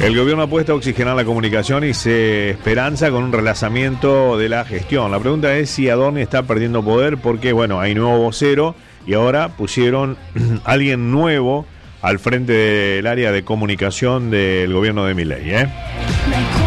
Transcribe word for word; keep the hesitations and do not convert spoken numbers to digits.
El gobierno apuesta a oxigenar la comunicación y se esperanza con un relanzamiento de la gestión. La pregunta es si Adorni está perdiendo poder porque, bueno, hay nuevo vocero y ahora pusieron a alguien nuevo al frente del área de comunicación del gobierno de Milei, ¿eh?